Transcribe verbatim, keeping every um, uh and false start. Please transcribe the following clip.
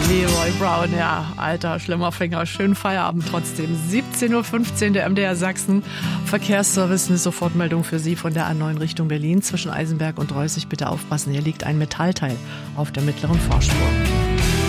Leroy Brown, ja, alter, schlimmer Finger, schönen Feierabend trotzdem. siebzehn Uhr fünfzehn, der M D R Sachsen Verkehrsservice, eine Sofortmeldung für Sie von der A neun Richtung Berlin zwischen Eisenberg und Reußig. Bitte aufpassen, hier liegt ein Metallteil auf der mittleren Fahrspur.